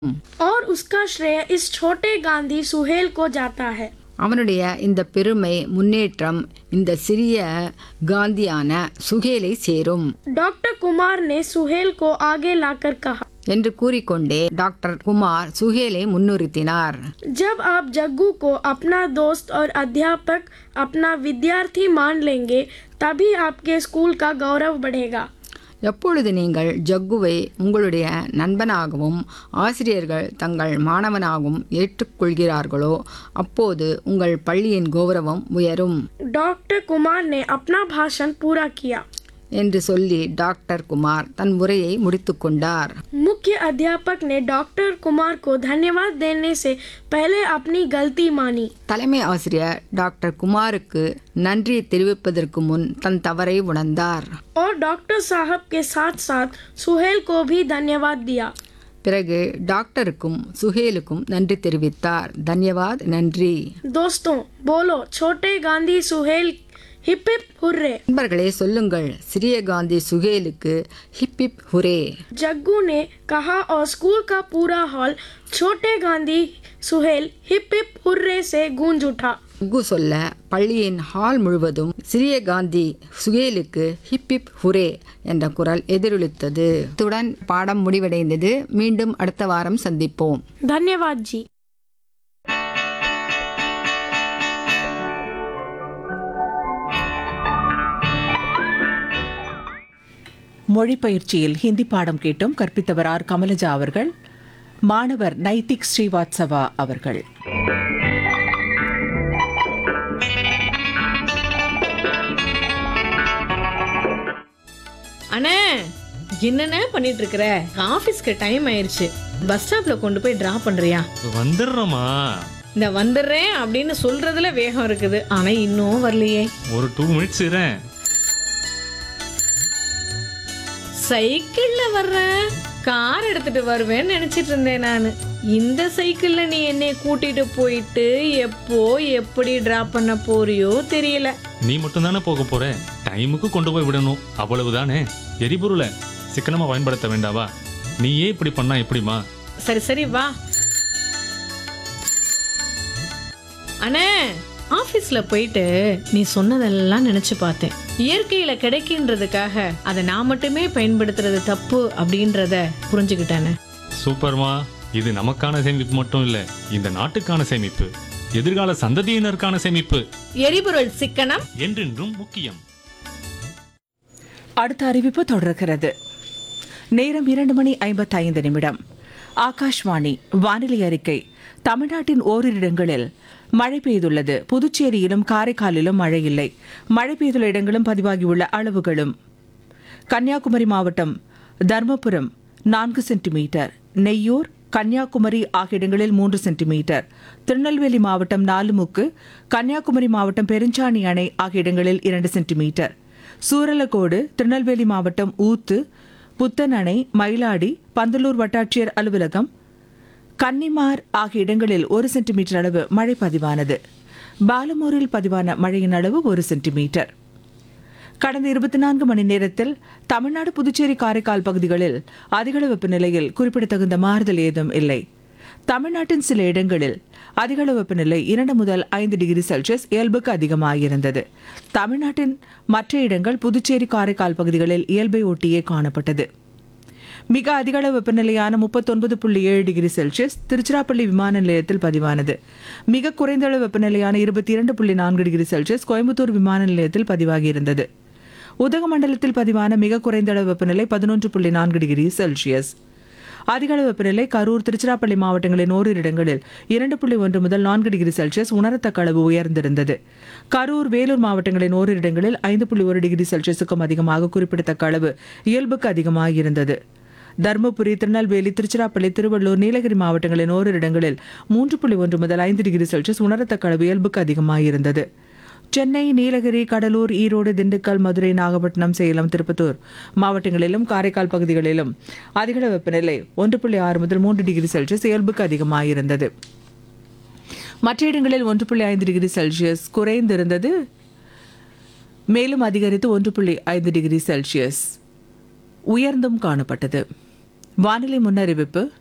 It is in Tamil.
और उसका श्रेय इस छोटे गांधी सुहेल को जाता है। அவனுடைய இந்த பெருமை முன்னேற்றம் இந்த சிறிய காந்தியான சுகேலை சேரும் डॉक्टर कुमार ने सुहेल को आगे लाकर कहा, என்று கூறிக்கொண்டே டாக்டர் குமார் சுகேலை முன்னிறுத்தினார். जब आप जग्गू को अपना दोस्त और अध्यापक, अपना विद्यार्थी मान लेंगे, तभी आपके स्कूल का गौरव बढ़ेगा। எப்பொழுது நீங்கள் ஜக்குவை உங்களுடைய நண்பனாகவும் ஆசிரியர்கள் தங்கள் மாணவனாகவும் ஏற்றுக்கொள்கிறார்களோ அப்போது உங்கள் பள்ளியின் கௌரவம் உயரும். डॉक्टर कुमार ने अपना भाषण पूरा किया என்று சொல்லி டாக்டர் குமார் தன் உரையை முடித்துக்கொண்டார். मुख्य अध्यापक ने डॉक्टर कुमार को धन्यवाद देने से पहले अपनी गलती मानी। தலைமை ஆசிரியர் டாக்டர் குமாருக்கு நன்றி தெரிவிப்பதற்கு முன் தன் தவறை உணர்ந்தார். और डॉक्टर साहब के साथ साथ सुहेल को भी धन्यवाद दिया। பிறகு டாக்டருக்கும் சுஹேலுக்கும் நன்றி தெரிவித்தார். தன்யவாத், நன்றி. दोस्तों बोलो, छोटे Gandhi Suhail hip hip hurray. நண்பர்களே சொல்லுங்கள், சிறிய காந்தி சுஹேலுக்கு ஹிப் ஹிப் ஹுரே. जग्गू ने कहा और स्कूल का पूरा हॉल छोटे Gandhi Suhail hip hip hurray से गूंज उठा। ஜக்கு சொல்ல பள்ளியின் ஹால் முழுவதும் சிறிய காந்தி சுஹேலுக்கு ஹிப் ஹிப் ஹுரே என்ற குரல் எதிரொலித்தது. இத்துடன் பாடம் முடிவடைந்தது. மீண்டும் அடுத்த வாரம் சந்திப்போம். धन्यवाद जी। மொழிப்பயிற்சியில் ஹிந்தி பாடம் கேட்டோம். கற்பித்தவர் ஆர் கமலஜா அவர்கள். மாணவர் நைதிக் ஸ்ரீவாத்சவா அவர்கள். அண்ணே, என்னண்ணே பண்ணிட்டு இருக்கிற? ஆபீஸ்க்கு டைம் ஆயிருச்சு. பஸ் ஸ்டாப்ல கொண்டு போய் டிராப் பண்றியா? வந்துடுறோமா? இந்த வந்துடுறேன் அப்படின்னு சொல்றதுல வேகம் இருக்குது, ஆனா இன்னும் வரலையே. ஒரு 2 மினிட்ஸ் இரேன். சைக்கிள்ல வர்றேன், கார் எடுத்துட்டு வருவேன்னு நினைச்சிட்டு இருந்தேன் நானு. இந்த சைக்கிள்ல நீ என்னை கூட்டிட்டு போயிட்டு எப்போ எப்படி டிராப் பண்ண போறியோ தெரியல. நீ மட்டும் தானே போக போற? டைமுக்கு கொண்டு போய் விடணும், அவ்வளவுதானே. எரிபொருளை சிக்கனமா பயன்படுத்த வேண்டாவா? நீயே இப்படி பண்ணா எப்படிமா? சரி சரி வா. அண்ணே, ஆபீஸ்ல போயிட்டு நீ சொன்னதெல்லாம் நினைச்சு பார்த்தேன். இயற்கையில கிடைக்கின்றதுக்காக அதை நான் மட்டுமே பயன்படுத்துறது தப்பு அப்படின்றத புரிஞ்சுக்கிட்டானே. சூப்பர்மா. இது நமக்கான சேமிப்பு மட்டும் இல்ல, இந்த நாட்டுக்கான சேமிப்பு, எதிர்கால சந்ததியினருக்கான சேமிப்பு. எரிபொருள் சிக்கனம் என்றென்றும் முக்கியம். அடுத்த அறிவிப்பு தொடர்கிறது. நேரம் 2:55. ஆகாஷ்வாணி வானிலை அறிக்கை. தமிழ்நாட்டின் ஓரிரு இடங்களில் மழை பெய்துள்ளது. புதுச்சேரியிலும் காரைக்காலிலும் மழை இல்லை. மழை பெய்துள்ள இடங்களும் பதிவாகியுள்ள அளவுகளும்: கன்னியாகுமரி மாவட்டம் தர்மபுரம் 4 சென்டிமீட்டர், நெய்யூர், கன்னியாகுமரி ஆகிய இடங்களில் 3 சென்டிமீட்டர், திருநெல்வேலி மாவட்டம் நாலுமுக்கு, கன்னியாகுமரி மாவட்டம் பெருஞ்சாணி அணை ஆகிய இடங்களில் 2 சென்டிமீட்டர், சூரலக்கோடு, திருநெல்வேலி மாவட்டம் ஊத்து, புத்தன் அணை, மயிலாடி, பந்தலூர் வட்டாட்சியர் அலுவலகம், கன்னிமார் ஆகிய இடங்களில் 1 சென்டிமீட்டர் அளவு மழை பதிவானது. பாலமூரில் பதிவான மழையின் அளவு 1 சென்டிமீட்டர். கடந்த 24 மணி நேரத்தில் தமிழ்நாடு, புதுச்சேரி, காரைக்கால் பகுதிகளில் அதிகளவு வெப்பநிலையில் குறிப்பிடத்தகுந்த மாறுதல் ஏதும் இல்லை. தமிழ்நாட்டின் சில இடங்களில் அதிகளவு வெப்பநிலை 2 முதல் 5 டிகிரி செல்சியஸ் இயல்புக்கு அதிகமாகியிருந்தது. தமிழ்நாட்டின் மற்ற இடங்கள், புதுச்சேரி, காரைக்கால் பகுதிகளில் இயல்பை ஒட்டியே காணப்பட்டது. மிக அதிகளவு வெப்பநிலையான 39.7 டிகிரி செல்சியஸ் திருச்சிராப்பள்ளி விமான நிலையத்தில் பதிவானது. மிக குறைந்த அளவு வெப்பநிலையான 22.4 டிகிரி செல்சியஸ் கோயம்புத்தூர் விமான நிலையத்தில் பதிவாகியிருந்தது. உதகமண்டலத்தில் பதிவான மிக குறைந்த அளவு வெப்பநிலை 11.4 டிகிரி செல்சியஸ். அதிகளவு வெப்பநிலை கரூர், திருச்சிராப்பள்ளி மாவட்டங்களின் ஓரிரு இடங்களில் 2.1 முதல் 4 டிகிரி செல்சியஸ் உணரத்தக்க அளவு உயர்ந்திருந்தது. கரூர், வேலூர் மாவட்டங்களின் ஓரிரு இடங்களில் 5.1 டிகிரி செல்சியஸுக்கும் அதிகமாக குறிப்பிடத்தக்க அளவு இயல்புக்கு அதிகமாகியிருந்தது. தர்மபுரி, திருநெல்வேலி, திருச்சிராப்பள்ளி, திருவள்ளூர், நீலகிரி மாவட்டங்களின் ஓரிரு இடங்களில் 3.1 முதல் 5 டிகிரி செல்சியஸ் உணரத்தக்க அளவு இயல்புக்கு அதிகமாகியிருந்தது. சென்னை, நீலகிரி, கடலூர், ஈரோடு, திண்டுக்கல், மதுரை, நாகப்பட்டினம், சேலம், திருப்பத்தூர் மாவட்டங்களிலும் காரைக்கால் பகுதிகளிலும் அதிகளவு வெப்பநிலை 1.6 முதல் 3 டிகிரி செல்சியஸ் இயல்புக்கு அதிகமாகியிருந்தது. மற்ற இடங்களில் 1.5 டிகிரி செல்சியஸ் குறைந்திருந்தது. மேலும் அதிகரித்து 1.5 டிகிரி செல்சியஸ் உயர்ந்தும் காணப்பட்டது. வானிலை முன்னறிவிப்பு.